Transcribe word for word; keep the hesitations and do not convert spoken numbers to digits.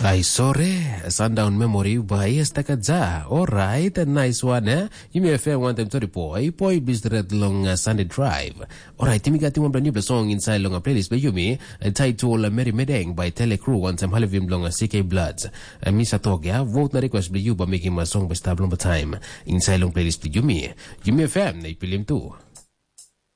Ay, sorry. Sundown memory by Estakadza. Alright, nice one, eh? You may have one time to the boy. Boy, Bistred long uh, Sunday drive. Alright, Timmy got one brand new song inside long a playlist by Yumi. A title uh, Mary Medeng by Telecrew. One time Halivim long a C K Bloods. A Misa Togia. Vote na request by you by making my song by Stablon by time. Inside long playlist by Yumi. Yumi F M, na ipilim too.